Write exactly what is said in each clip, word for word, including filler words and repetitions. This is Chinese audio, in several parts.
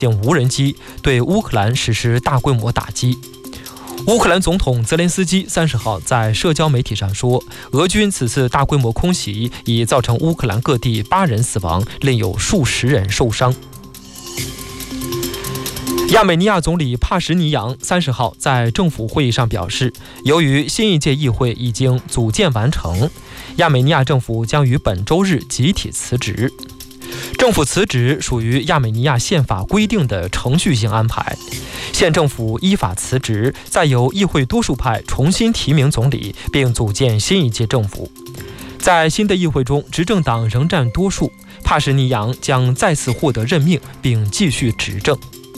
型无人机对乌克兰实施大规模打击。乌克兰总统泽连斯基三十号在社交媒体上说，俄军此次大规模空袭已造成乌克兰各地八人死亡，另有数十人受伤。亚美尼亚总理帕什尼扬三十号在政府会议上表示，由于新一届议会已经组建完成，亚美尼亚政府将于本周日集体辞职。政府辞职属于亚美尼亚宪法规定的程序性安排，县政府依法辞职，再由议会多数派重新提名总理，并组建新一届政府。在新的议会中，执政党仍占多数，帕什尼扬将再次获得任命，并继续执政。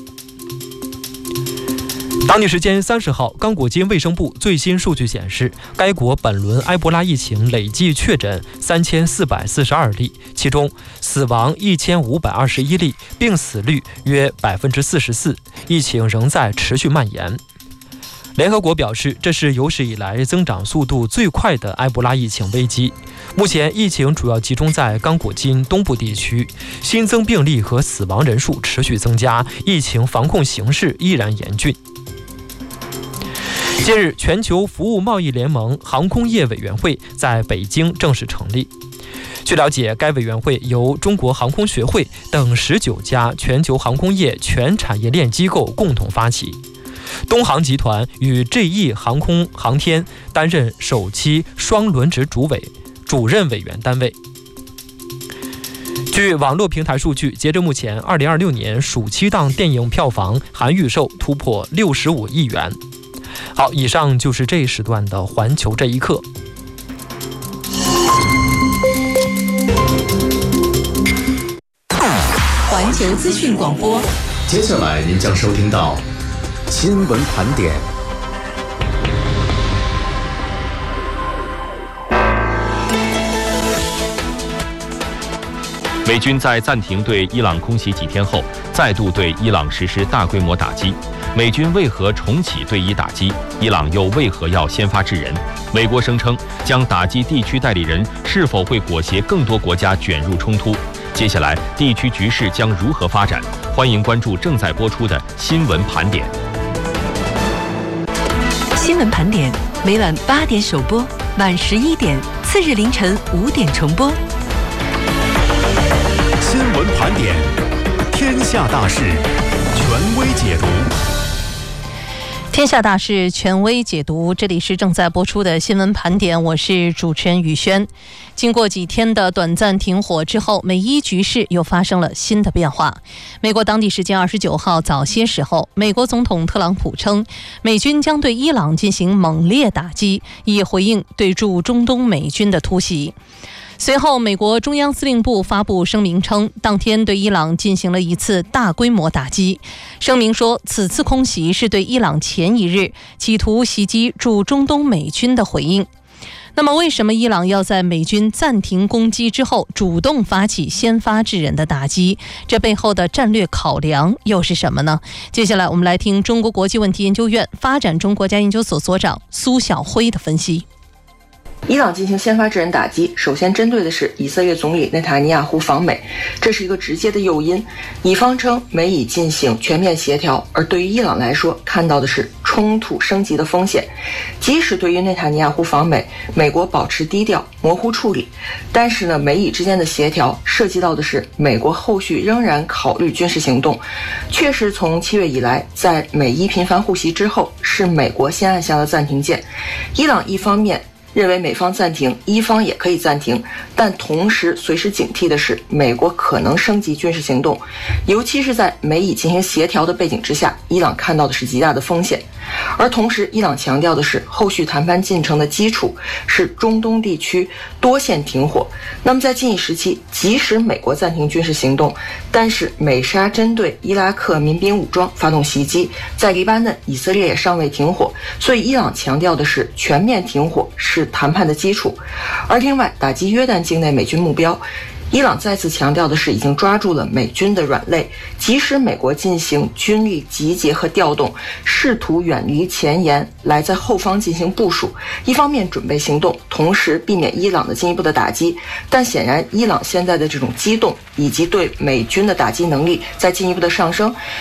当地时间三十号，刚果金卫生部最新数据显示，该国本轮埃博拉疫情累计确诊三千四百四十二例，其中死亡一千五百二十一例，病死率约百分之四十四，疫情仍在持续蔓延。联合国表示，这是有史以来增长速度最快的埃博拉疫情危机。目前疫情主要集中在刚果金东部地区，新增病例和死亡人数持续增加，疫情防控形势依然严峻。近日，全球服务贸易联盟航空业委员会在北京正式成立。据了解，该委员会由中国航空学会等十九家全球航空业全产业链机构共同发起。东航集团与 G E 航空航天担任首期双轮值主委主任委员单位。据网络平台数据，截至目前，二零二六年暑期档电影票房含预售突破六十五亿元。好，以上就是这一时段的环球这一刻。 环球资讯广播， 接下来您将收听到新闻盘点。 美军在暂停对伊朗空袭几天后，再度对伊朗实施大规模打击。美军为何重启对伊打击？伊朗又为何要先发制人？美国声称将打击地区代理人，是否会裹挟更多国家卷入冲突？接下来地区局势将如何发展？欢迎关注正在播出的新闻盘点。 新闻盘点每晚八点首播，晚十一点，次日凌晨五点重播。 新闻盘点，天下大事，权威解读。 天下大事权威解读，这里是正在播出的新闻盘点，我是主持人雨轩。经过几天的短暂停火之后，美伊局势又发生了新的变化。美国当地时间二十九号早些时候，美国总统特朗普称，美军将对伊朗进行猛烈打击，以回应对驻中东美军的突袭。随后，美国中央司令部发布声明称，当天对伊朗进行了一次大规模打击。声明说，此次空袭是对伊朗前一日企图袭击驻中东美军的回应。那么，为什么伊朗要在美军暂停攻击之后，主动发起先发制人的打击？这背后的战略考量又是什么呢？接下来，我们来听中国国际问题研究院发展中国家研究所所长苏晓辉的分析。 伊朗进行先发制人打击，首先针对的是以色列总理内塔尼亚胡访美，这是一个直接的诱因。以方称美以进行全面协调，而对于伊朗来说，看到的是冲突升级的风险。即使对于内塔尼亚胡访美，美国保持低调模糊处理，但是呢，美以之间的协调涉及到的是美国后续仍然考虑军事行动。确实，从七月以来，在美伊频繁互袭之后，是美国先按下了暂停键。伊朗一方面认为美方暂停，伊方也可以暂停，但同时随时警惕的是，美国可能升级军事行动，尤其是在美以进行协调的背景之下，伊朗看到的是极大的风险。而同时，伊朗强调的是，后续谈判进程的基础是中东地区多线停火。那么在近一时期，即使美国暂停军事行动，但是美沙针对伊拉克民兵武装发动袭击，在黎巴嫩、以色列也尚未停火，所以伊朗强调的是全面停火是谈判的基础。而另外，打击约旦境内美军目标，伊朗再次强调的是，已经抓住了美军的软肋，即使美国进行军力集结和调动，试图远离前沿，来在后方进行部署，一方面准备行动，同时避免伊朗的进一步的打击。但显然，伊朗现在的这种激动以及对美军的打击能力在进一步的上升，